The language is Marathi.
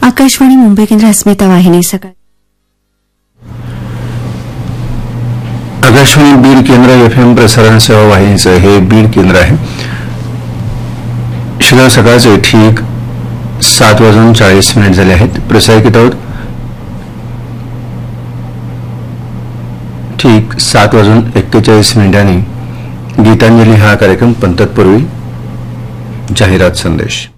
आकाशवाणी मुंबई केंद्र अस्मिता वाहिनी सकाळ आकाशवाणी बीड केंद्र FM प्रसारण सेवा वाहिनीचं हे बीड केंद्र आहे. शिवाय सकाळचे ठीक 7:40 झाले आहेत. प्रसारित आहोत ठीक 7:41 गीतांजली हा कार्यक्रम पण तत्पूर्वी जाहिरात संदेश.